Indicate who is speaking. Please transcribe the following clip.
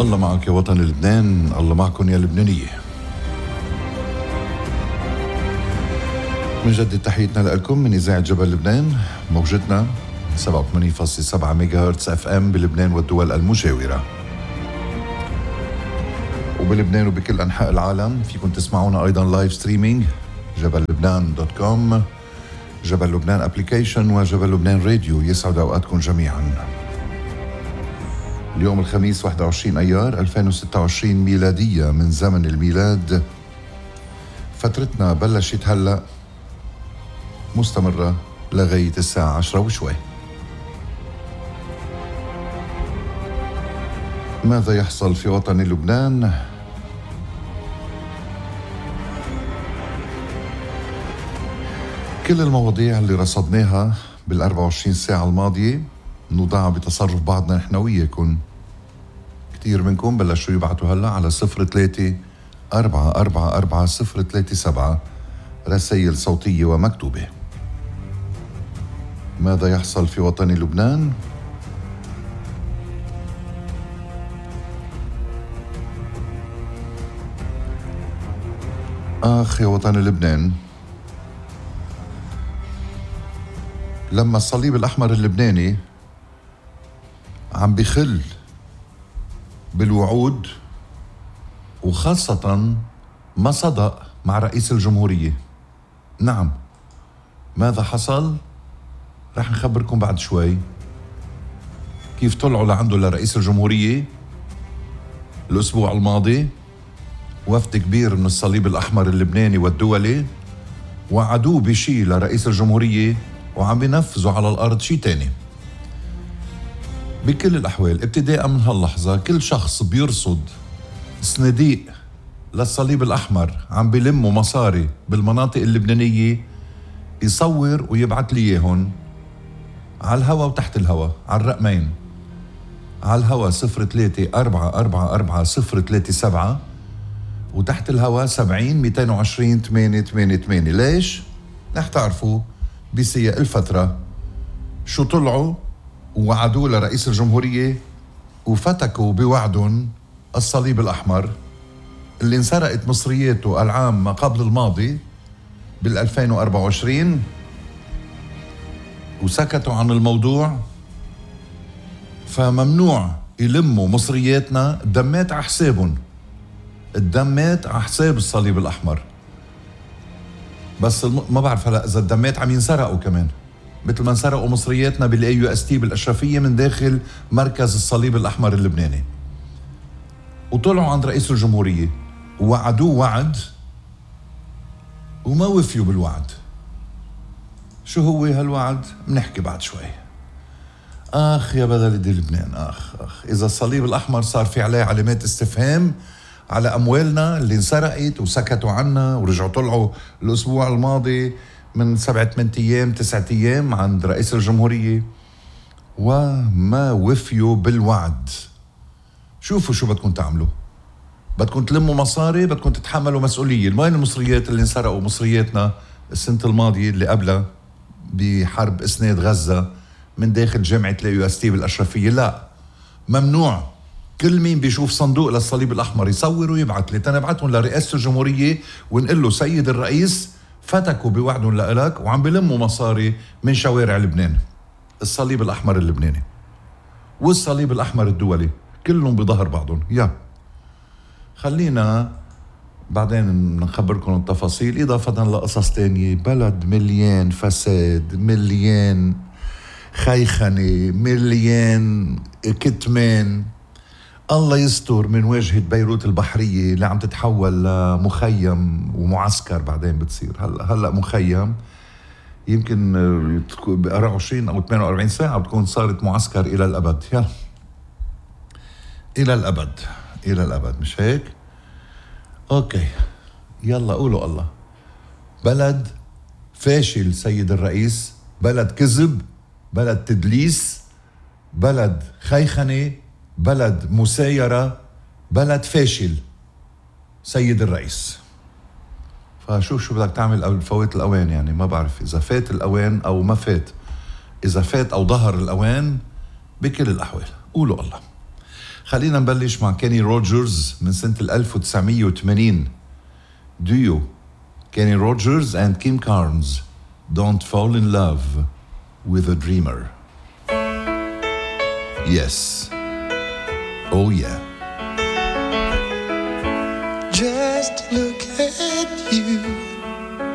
Speaker 1: الله معك يا وطن لبنان، الله معكم يا لبنانية. بنجدد تحياتنا لكم من إذاعة جبل لبنان، موجتنا 87.7 ميجا هرتز اف ام بلبنان والدول المجاورة، وبلبنان وبكل أنحاء العالم فيكم تسمعونا أيضا لايف ستريمينج جبللبنان.com، جبل لبنان ابليكيشن وجبل لبنان راديو. يسعد أوقاتكم جميعا. اليوم الخميس 21 أيار 2026 ميلادية من زمن الميلاد. فترتنا بلشت هلأ مستمرة لغاية الساعة 10 وشوي. ماذا يحصل في وطن لبنان؟ كل المواضيع اللي رصدناها بال24 ساعة الماضية نوضعها بتصرف بعضنا نحن وياكم. كتير منكم بلشوا يبعتوا هلا على 03-444-037 رسائل صوتية ومكتوبة. ماذا يحصل في وطن لبنان؟ يا وطن لبنان، لما الصليب الأحمر اللبناني عم بخل بالوعود وخاصة ما صدق مع رئيس الجمهورية. نعم، ماذا حصل؟ رح نخبركم بعد شوي كيف طلعوا لعنده لرئيس الجمهورية الأسبوع الماضي وفد كبير من الصليب الأحمر اللبناني والدولي، وعدوه بشي لرئيس الجمهورية وعم بينفذوا على الأرض شي تاني. بكل الأحوال ابتداء من هاللحظة كل شخص بيرصد صناديق للصليب الأحمر عم بيلموا مصاري بالمناطق اللبنانية يصور ويبعت لي إياهم على الهوا وتحت الهوا على الرقمين، على الهوا 03-444-037 وتحت الهوا 70-220-888. ليش؟ رح تعرفوا بسياق الفترة شو طلعوا ووعدوا لرئيس الجمهورية وفتكوا بوعدهم الصليب الأحمر اللي انسرقت مصرياته العام ما قبل الماضي بال2024 وسكتوا عن الموضوع. فممنوع يلموا مصرياتنا، الدمات على حسابهم، الدمات على حساب الصليب الأحمر. بس ما بعرف هلا إذا الدمات عم ينسرقوا كمان مثل ما انسرقوا مصرياتنا بالAUST بالأشرفية من داخل مركز الصليب الأحمر اللبناني. وطلعوا عند رئيس الجمهورية ووعدوه وعد وما وفيوا بالوعد. شو هو هالوعد؟ بنحكي بعد شوي. يا بلدي لبنان، إذا الصليب الأحمر صار في عليه علامات استفهام على أموالنا اللي انسرقت وسكتوا عنا ورجعوا طلعوا الأسبوع الماضي من 7-8 أيام 9 أيام عند رئيس الجمهورية وما وفيوا بالوعد. شوفوا شو بدكم تعملوا، بدكم تلموا مصاري، بدكم تتحملوا مسؤولية. وين المصريات اللي انسرقوا مصرياتنا السنة الماضية اللي قبلها بحرب إسناد غزة من داخل جامعة الAUST بالأشرفية؟ لا، ممنوع. كل مين بيشوف صندوق للصليب الأحمر يصور ويبعت لي تنبعتهم لرئاسة الجمهورية ونقول له سيد الرئيس فتكوا بوعدهم لإلك وعم بلموا مصاري من شوارع لبنان. الصليب الأحمر اللبناني والصليب الأحمر الدولي كلهم بظهر بعضهم. خلينا بعدين نخبركم التفاصيل إضافة لقصص تانية. بلد مليان فساد، مليان خيخنة، مليان كتمان. الله يستر من واجهة بيروت البحرية اللي عم تتحول لمخيم ومعسكر. بعدين بتصير هلأ مخيم، يمكن 24 أو 48 ساعة بتكون صارت معسكر إلى الأبد. إلى الأبد، إلى الأبد، مش هيك؟ أوكي، يلا قولوا الله. بلد فاشل سيد الرئيس، بلد كذب، بلد تدليس، بلد خيخنة، بلد مسايرة، بلد فاشل سيد الرئيس. فشوف بدك تعمل قبل فوات الأوان. يعني ما بعرف إذا فات الأوان أو ما فات، إذا فات أو ظهر الأوان، بكل الأحوال قولوا الله. خلينا نبلش مع كيني روجرز من سنة 1980. Do you, Kenny Rogers and Kim Carnes, don't fall in love with a dreamer. Yes. Oh yeah.